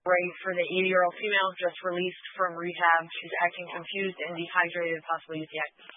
Right, for the 80-year-old female just released from rehab. She's acting confused and dehydrated, possibly UTI.